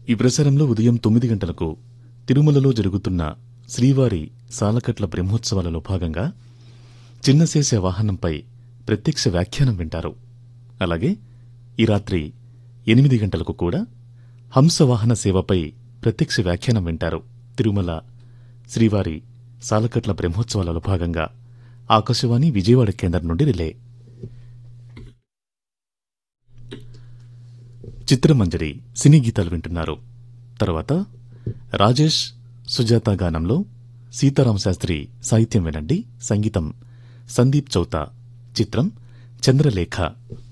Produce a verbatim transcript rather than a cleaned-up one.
ఈ ప్రసారంలో ఉదయం తొమ్మిది గంటలకు తిరుమలలో జరుగుతున్న శ్రీవారి సాలకట్ల బ్రహ్మోత్సవాలలో భాగంగా చిన్నశేష వాహనంపై ప్రత్యక్ష వ్యాఖ్యానం వింటారు. అలాగే ఈ రాత్రి ఎనిమిది గంటలకు కూడా హంసవాహన సేవపై ప్రత్యక్ష వ్యాఖ్యానం వింటారు. తిరుమల శ్రీవారి సాలకట్ల బ్రహ్మోత్సవాలలో భాగంగా ఆకాశవాణి విజయవాడ కేంద్రం నుండి రిలే. చిత్రమంజరి సినీ గీతాలు వింటున్నారు. తర్వాత రాజేష్ సుజాత గానంలో సీతారామ శాస్త్రి సాహిత్యం వినండి. సంగీతం సందీప్ చౌతా. చిత్రం చంద్రలేఖ.